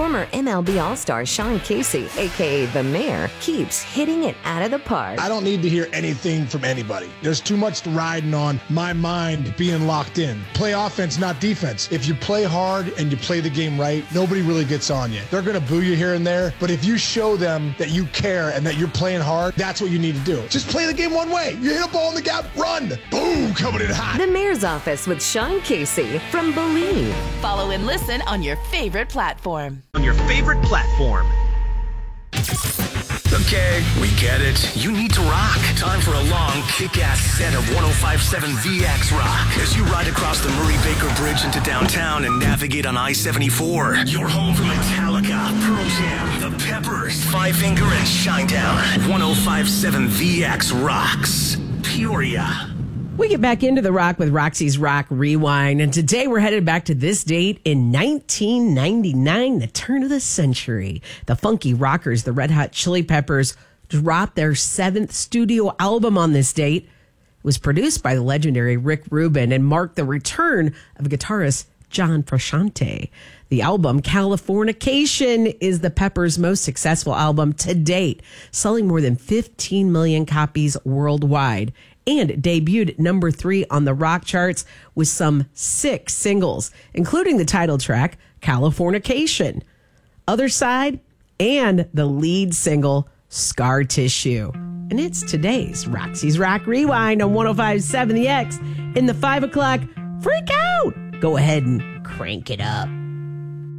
Former MLB All-Star Sean Casey, a.k.a. The Mayor, keeps hitting it out of the park. I don't need to hear anything from anybody. There's too much riding on my mind being locked in. Play offense, not defense. If you play hard and you play the game right, nobody really gets on you. They're going to boo you here and there, but if you show them that you care and that you're playing hard, that's what you need to do. Just play the game one way. You hit a ball in the gap, run. Boom, coming in hot. The Mayor's Office with Sean Casey from Believe. Follow and listen on your favorite platform. Okay, we get it. You need to rock. Time for a long, kick-ass set of 105.7 VX Rock as you ride across the Murray Baker Bridge into downtown and navigate on I-74. You're home for Metallica, Pearl Jam, The Peppers, Five Finger, and Shinedown. 105.7 VX Rocks. Peoria. We get back into the rock with Roxy's Rock Rewind, and today we're headed back to this date in 1999, the turn of the century. The Funky Rockers, the Red Hot Chili Peppers, dropped their 7th studio album on this date. It was produced by the legendary Rick Rubin and marked the return of guitarist John Frusciante. The album, Californication, is the Peppers' most successful album to date, selling more than 15 million copies worldwide, and debuted number 3 on the rock charts with some 6 singles, including the title track, Californication, Other Side, and the lead single, Scar Tissue. And it's today's Roxy's Rock Rewind on 105.7 The X in the 5 o'clock Freak Out. Go ahead and crank it up.